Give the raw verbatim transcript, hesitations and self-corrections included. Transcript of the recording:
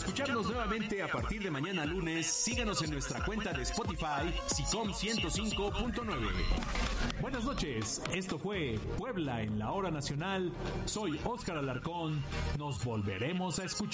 escucharnos nuevamente a partir de mañana lunes, síganos en nuestra cuenta de Spotify, SICOM ciento cinco punto nueve. Buenas noches, esto fue Puebla en la Hora Nacional. Soy Óscar Alarcón, nos volveremos a escuchar.